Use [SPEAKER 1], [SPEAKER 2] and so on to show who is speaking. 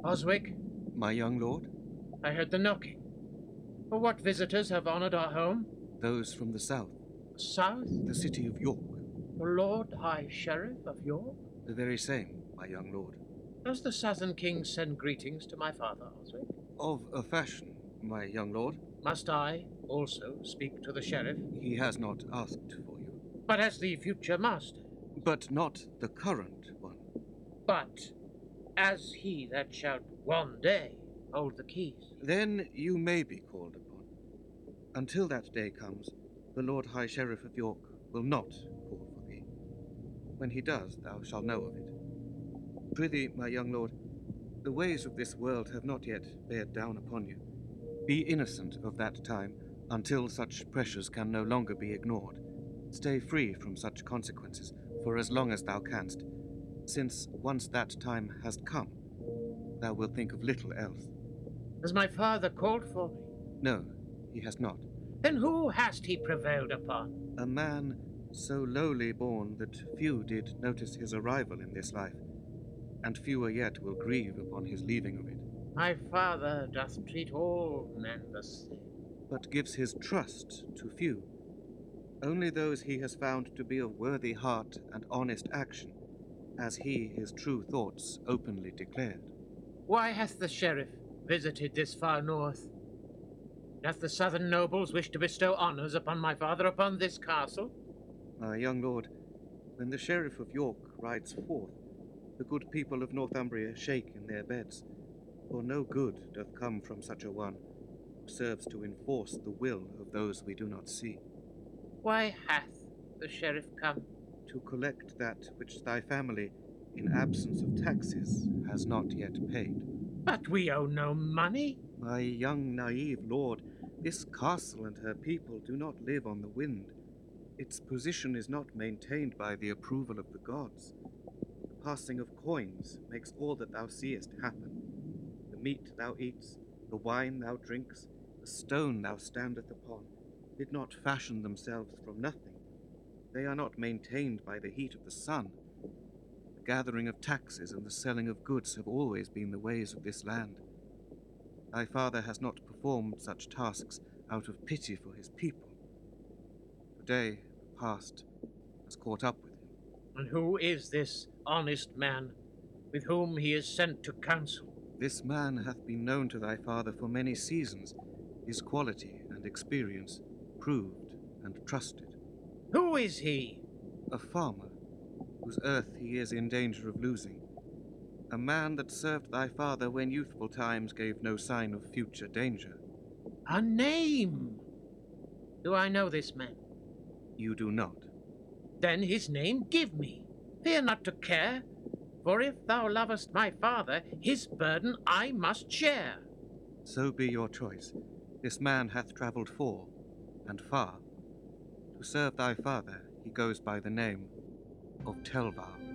[SPEAKER 1] Oswig,
[SPEAKER 2] My young lord,
[SPEAKER 1] I heard the knocking. For what visitors have honored our home?
[SPEAKER 2] those from the south,
[SPEAKER 1] South?
[SPEAKER 2] the city of York,
[SPEAKER 1] The Lord High Sheriff of York?
[SPEAKER 2] the very same, my young lord.
[SPEAKER 1] Does the Southern King send greetings to my father, Oswig?
[SPEAKER 2] Of a fashion, my young lord.
[SPEAKER 1] Must I also speak to the sheriff?
[SPEAKER 2] He has not asked for you.
[SPEAKER 1] But as the future master.
[SPEAKER 2] But not the current one.
[SPEAKER 1] But as he that shall one day hold the keys.
[SPEAKER 2] Then you may be called upon. Until that day comes, the Lord High Sheriff of York will not call for thee. When he does, thou shalt know of it. Prithee, my young lord, the ways of this world have not yet bared down upon you. Be innocent of that time until such pressures can no longer be ignored. Stay free from such consequences for as long as thou canst, since once that time has come, thou wilt think of little else.
[SPEAKER 1] Has my father called for me?
[SPEAKER 2] No, he has not.
[SPEAKER 1] Then who hast he prevailed upon?
[SPEAKER 2] A man so lowly born that few did notice his arrival in this life, and fewer yet will grieve upon his leaving of it.
[SPEAKER 1] My father doth treat all men the same.
[SPEAKER 2] But gives his trust to few. Only those he has found to be of worthy heart and honest action, as he his true thoughts openly declared.
[SPEAKER 1] Why hath the sheriff visited this far north? Doth the southern nobles wish to bestow honors upon my father upon this castle?
[SPEAKER 2] My young lord, when the Sheriff of York rides forth, the good people of Northumbria shake in their beds, for no good doth come from such a one, who serves to enforce the will of those we do not see.
[SPEAKER 1] Why hath the sheriff come?
[SPEAKER 2] To collect that which thy family, in absence of taxes, has not yet paid.
[SPEAKER 1] But we owe no money.
[SPEAKER 2] My young naive lord, this castle and her people do not live on the wind. Its position is not maintained by the approval of the gods. The passing of coins makes all that thou seest happen. The meat thou eats, the wine thou drinks, the stone thou standeth upon, did not fashion themselves from nothing. They are not maintained by the heat of the sun. The gathering of taxes and the selling of goods have always been the ways of this land. Thy father has not performed such tasks out of pity for his people. Today, the past has caught up with him.
[SPEAKER 1] And who is this honest man with whom he is sent to counsel?
[SPEAKER 2] This man hath been known to thy father for many seasons, his quality and experience proved and trusted.
[SPEAKER 1] Who is he?
[SPEAKER 2] A farmer, whose earth he is in danger of losing. A man that served thy father when youthful times gave no sign of future danger.
[SPEAKER 1] A name! Do I know this man?
[SPEAKER 2] You do not.
[SPEAKER 1] Then his name give me. Fear not to care, for if thou lovest my father, his burden I must share.
[SPEAKER 2] So be your choice. This man hath travelled for, and far. To serve thy father, he goes by the name of Telvar.